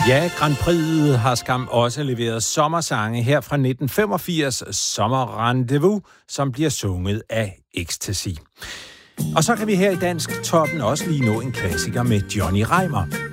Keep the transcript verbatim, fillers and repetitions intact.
Ja, Grand Prix har skam også leveret sommersange her fra nitten femogfirs, Sommer Rendezvous, som bliver sunget af Ecstasy. Og så kan vi her i Dansk Toppen også lige nå en klassiker med Johnny Reimer.